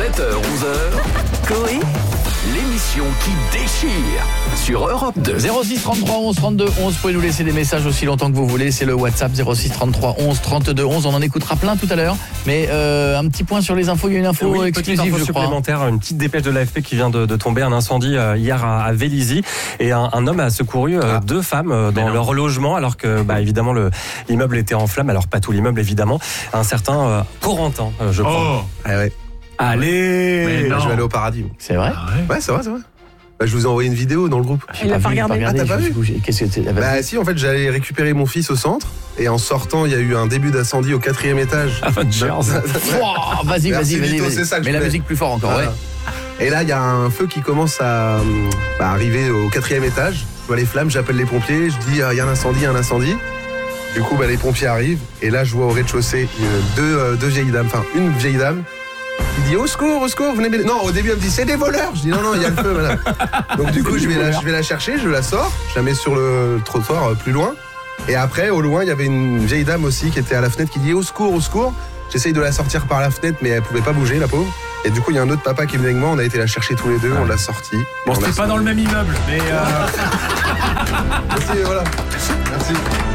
7h, 11h, Coé, l'émission qui déchire sur Europe 2. 06 33 11 32 11, vous pouvez nous laisser des messages aussi longtemps que vous voulez, c'est le WhatsApp 06 33 11 32 11, on en écoutera plein tout à l'heure, mais un petit petit point sur les infos, il y a une info exclusive, je crois. Supplémentaire, une petite dépêche de l'AFP qui vient de tomber, un incendie hier à Vélizy, et un homme a secouru deux femmes dans leur logement, alors que évidemment l'immeuble était en flammes, alors pas tout l'immeuble évidemment, un certain Corentin, je crois. Ah ouais. Allez, je vais aller au paradis. C'est vrai? Ouais, c'est vrai. Je vous ai envoyé une vidéo dans le groupe. Il l'a pas regardé. Ah, t'as pas vu? Qu'est-ce que c'est? Si, en fait, j'allais récupérer mon fils au centre, et en sortant, il y a eu un début d'incendie au 4e étage. Vas-y. C'est ça que mais la musique plus fort encore, voilà. Et là, il y a un feu qui commence à arriver au 4e étage. Je vois les flammes, j'appelle les pompiers, je dis il y a un incendie. Du coup, les pompiers arrivent, et là, je vois au rez-de-chaussée deux vieilles dames, une vieille dame. Il dit au secours, venez m'aider. Non, au début elle me dit c'est des voleurs. Je dis non, il y a le feu, madame. Donc du coup je vais la chercher, je la sors, je la mets sur le trottoir plus loin. Et après au loin il y avait une vieille dame aussi qui était à la fenêtre qui dit au secours. J'essaye de la sortir par la fenêtre mais elle pouvait pas bouger la pauvre. Et du coup il y a un autre papa qui venait avec moi, on a été la chercher tous les deux, on l'a sortie. Bon, c'était pas dans le même immeuble, mais Merci, voilà. Merci.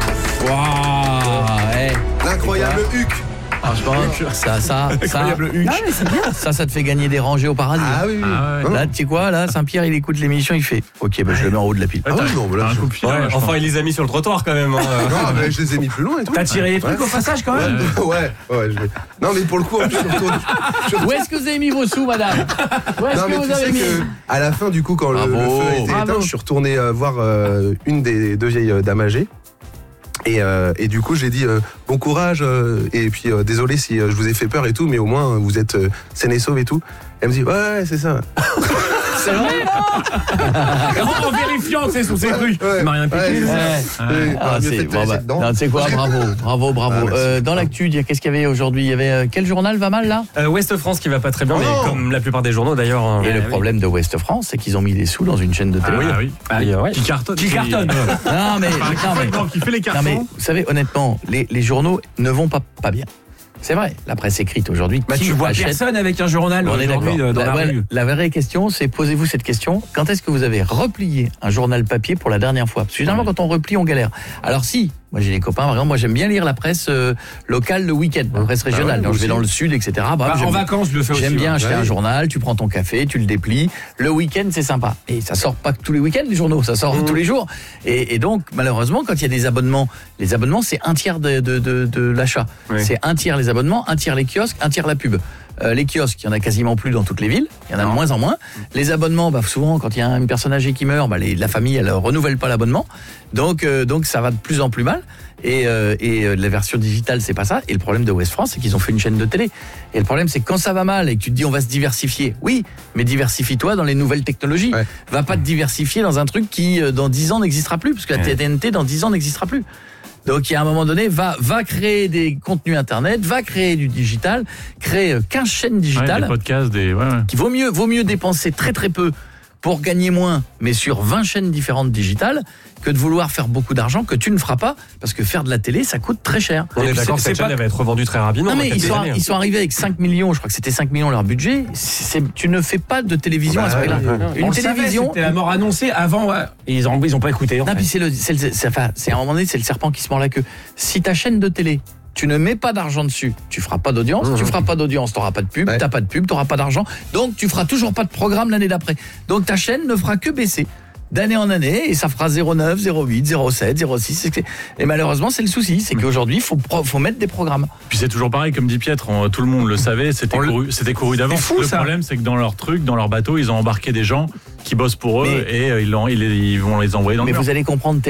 L'incroyable Huc. Franchement, ça, incroyable Huc. Non, mais c'est bien. ça te fait gagner des rangées au paradis. Ah oui. Là, tu sais quoi, là, Saint-Pierre, il écoute l'émission, il fait OK, je le mets en haut de la pile. Ah oui, non, là, enfin il les a mis sur le trottoir quand même. non, mais je les ai mis plus loin et tout. T'as tiré les trucs au passage quand même. Ouais, non, mais pour le coup, en plus, je retourne. Où est-ce que vous avez mis vos sous, madame? Où est-ce Non, que mais vous tu avez sais mis? à la fin, du coup, quand le feu était éteint, je suis retourné voir une des deux vieilles dames âgées. Et du coup, j'ai dit bon courage et puis désolé si je vous ai fait peur et tout, mais au moins vous êtes saine et sauve et tout. Elle me dit ouais, c'est ça. C'est vrai? En vérifiant, c'est sous ses rues. Ouais. Il m'a rien piqué. Non, tu sais quoi, bravo. Dans l'actu, qu'est-ce qu'il y avait aujourd'hui? Il y avait quel journal va mal là? Ouest France qui va pas très bien, mais comme la plupart des journaux d'ailleurs. Et le problème de Ouest France, c'est qu'ils ont mis des sous dans une chaîne de télé. Qui cartonne. Non mais Qui fait les cartons. non mais vous savez honnêtement, les journaux ne vont pas bien. C'est vrai, la presse écrite aujourd'hui. Tu vois personne avec un journal On est d'accord. dans la rue. La vraie question, c'est posez-vous cette question. Quand est-ce que vous avez replié un journal papier pour la dernière fois? Parce que généralement, quand on replie, on galère. Alors si, moi j'ai des copains, par exemple, moi j'aime bien lire la presse locale le week-end, la presse régionale. Quand je vais dans le sud, etc. En vacances, je le fais aussi. J'aime bien acheter un journal, tu prends ton café, tu le déplies. Le week-end, c'est sympa. Et ça sort pas tous les week-ends, les journaux, ça sort tous les jours. Et donc, malheureusement, quand il y a des abonnements, les abonnements, c'est un tiers de l'achat. Oui. C'est un tiers les abonnements, un tiers les kiosques, un tiers la pub. Les kiosques, il y en a quasiment plus dans toutes les villes, il y en a de moins en moins. Les abonnements, souvent quand il y a une personne âgée qui meurt, la famille elle renouvelle pas l'abonnement, donc ça va de plus en plus mal. Et la version digitale, c'est pas ça. Et le problème de Ouest France, c'est qu'ils ont fait une chaîne de télé. Et le problème, c'est que quand ça va mal et que tu te dis on va se diversifier, oui, mais diversifie-toi dans les nouvelles technologies. Ouais. Va pas te diversifier dans un truc qui dans 10 ans n'existera plus, parce que la TNT dans 10 ans n'existera plus. Donc, il y a un moment donné, va créer des contenus internet, va créer du digital, créer 15 chaînes digitales. Des podcasts, Qui vaut mieux dépenser très très peu pour gagner moins, mais sur 20 chaînes différentes digitales, que de vouloir faire beaucoup d'argent que tu ne feras pas, parce que faire de la télé, ça coûte très cher. On est d'accord que cette chaîne va être revendue très rapidement. Non, mais ils sont arrivés avec 5 millions, je crois que c'était 5 millions leur budget. Tu ne fais pas de télévision à ce prix-là. Une télévision. C'était la mort annoncée avant. Et ils ont pas écouté. Non, puis c'est à un moment donné, c'est le serpent qui se mord la queue. Si ta chaîne de télé, tu ne mets pas d'argent dessus, tu feras pas d'audience, tu feras pas d'audience, t'auras pas de pub, t'as pas de pub, t'auras pas d'argent, donc tu feras toujours pas de programme l'année d'après. Donc ta chaîne ne fera que baisser d'année en année et ça fera 0,9, 0,8, 0,7, 0,6. Et malheureusement, c'est le souci, c'est qu'aujourd'hui, faut mettre des programmes. Puis c'est toujours pareil, comme dit Pietre, tout le monde le savait, c'était couru d'avance. Le problème, c'est que dans leur truc, dans leur bateau, ils ont embarqué des gens qui bossent pour eux et ils vont les envoyer dans le mur. Mais vous allez comprendre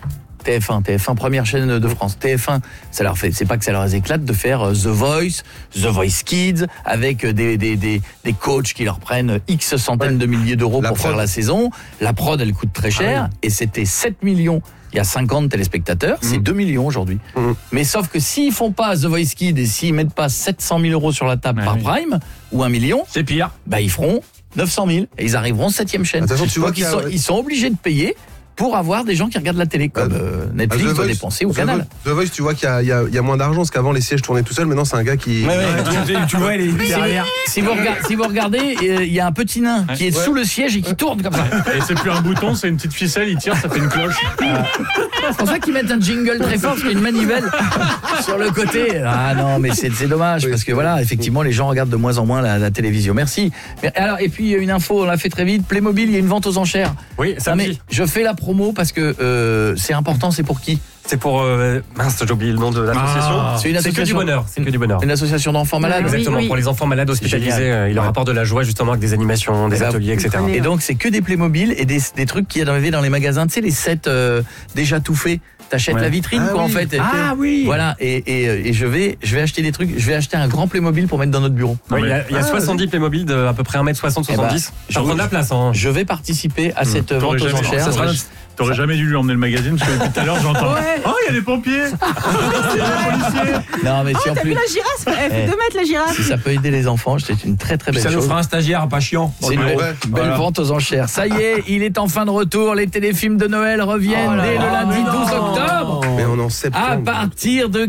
TF1, première chaîne de France. TF1, c'est pas que ça leur éclate de faire The Voice Kids, avec des coachs qui leur prennent X centaines de milliers d'euros pour faire la saison. La prod, elle coûte très cher, et c'était 7 millions. Il y a 50 téléspectateurs, c'est 2 millions aujourd'hui. Mais sauf que s'ils font pas The Voice Kids et s'ils mettent pas 700 000 euros sur la table par Prime, ou 1 million, c'est pire. Ils feront 900 000 et ils arriveront 7e chaîne. Tu vois ils sont obligés de payer. pour avoir des gens qui regardent la télé, comme Netflix doit dépenser ou Canal. The Voice, tu vois qu'il y a moins d'argent, parce qu'avant les sièges tournaient tout seuls, maintenant c'est un gars qui... Tu vois, il est derrière. Si vous regardez, il y a un petit nain qui est sous le siège et qui tourne comme ça. Et c'est plus un bouton, c'est une petite ficelle, il tire, ça fait une cloche. C'est pour ça qu'ils mettent un jingle très fort, parce qu'il y a une manivelle sur le côté. Ah non, mais c'est dommage, parce que voilà, effectivement, les gens regardent de moins en moins la télévision. Merci. Alors, et puis, une info, on l'a fait très vite. Playmobil, il y a une vente aux enchères. Oui, ça mais je fais la promo parce que c'est important, c'est pour qui ? C'est pour mince, j'ai oublié le nom de l'association. C'est une association que du bonheur. C'est que du bonheur. Une association d'enfants malades. Exactement, pour les enfants malades hospitalisés, il leur apporte de la joie justement avec des animations, des ateliers, etc. Et donc c'est que des Playmobil et des trucs qu'il y a dans les magasins, tu sais les sets déjà tout faits. T'achètes la vitrine en fait. Ah oui. Voilà et je vais acheter des trucs. Je vais acheter un grand Playmobil pour mettre dans notre bureau. Oui, il y a 70 Playmobil de à peu près 1m60-70. Ça prend de la place. Hein. Je vais participer à cette vente aux enchères. T'aurais jamais dû lui emmener le magazine parce que depuis tout à l'heure j'entends oh il y a des pompiers. Il y a des policiers. Non mais si en t'as plus vu la girafe, elle fait 2 mètres la girafe. si ça peut aider les enfants, c'est une très très belle chose. Ça nous fera un stagiaire pas chiant. C'est une belle vente aux enchères. Ça y est, il est enfin de retour. Les téléfilms de Noël reviennent dès le lundi 12 octobre. Mais on est en septembre. À partir de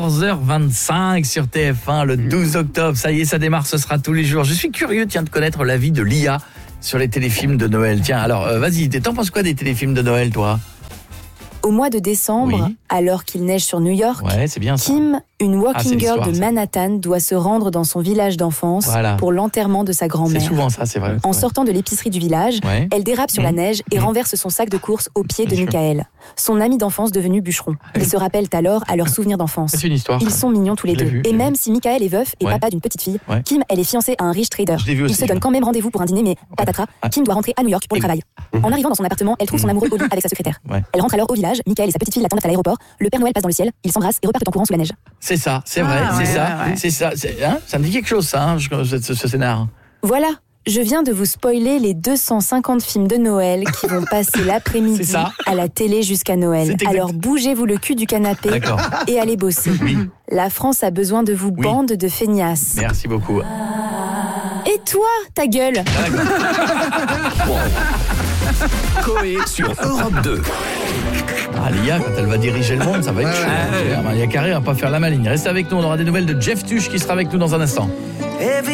14h25 sur TF1 le 12 octobre. Ça y est, ça démarre, ce sera tous les jours. Je suis curieux de connaître l'avis de Lia sur les téléfilms de Noël. Tiens, alors vas-y, t'en penses quoi des téléfilms de Noël, toi ? Au mois de décembre, alors qu'il neige sur New York, c'est bien ça. Kim, une walking girl de ça. Manhattan, doit se rendre dans son village d'enfance pour l'enterrement de sa grand-mère. C'est souvent ça, c'est vrai. En sortant de l'épicerie du village, elle dérape sur la neige et renverse son sac de course aux pieds de Michael, son ami d'enfance devenu bûcheron. Ils se rappellent alors à leurs souvenirs d'enfance. C'est une histoire. Ils sont mignons tous les deux. Et même si Michael est veuf et papa d'une petite fille, Kim, elle est fiancée à un riche trader. Ils se donnent quand même rendez-vous pour un dîner, mais patatras, Kim doit rentrer à New York pour le travail. En arrivant dans son appartement, elle trouve son amoureux au lit avec sa secrétaire. Elle rentre alors au village, Michael et sa petite fille l'attendent à l'aéroport, le Père Noël passe dans le ciel, ils s'embrassent et repartent en courant sous la neige. C'est ça, c'est vrai, c'est ça. Ça me dit quelque chose, ça, ce scénar. Voilà, je viens de vous spoiler les 250 films de Noël qui vont passer l'après-midi à la télé jusqu'à Noël. Alors bougez-vous le cul du canapé et allez bosser. La France a besoin de vous, bande de feignasses. Merci beaucoup. Et toi, ta gueule. Coé sur Europe 2. Lia, quand elle va diriger le monde, ça va être chaud. Maria Carré va pas faire la maligne. Restez avec nous, on aura des nouvelles de Jeff Tuch qui sera avec nous dans un instant.